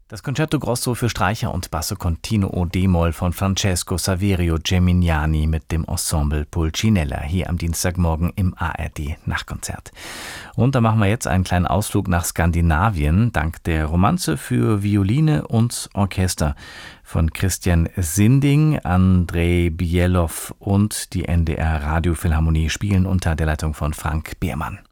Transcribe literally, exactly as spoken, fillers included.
Das Concerto Grosso für Streicher und Basso Continuo d-Moll von Francesco Saverio Gemignani mit dem Ensemble Pulcinella hier am Dienstagmorgen im A R D-Nachtkonzert. Und da machen wir jetzt einen kleinen Ausflug nach Skandinavien, dank der Romanze für Violine und Orchester von Christian Sinding. Andrei Bielow und die N D R Radiophilharmonie spielen unter der Leitung von Frank Behrmann.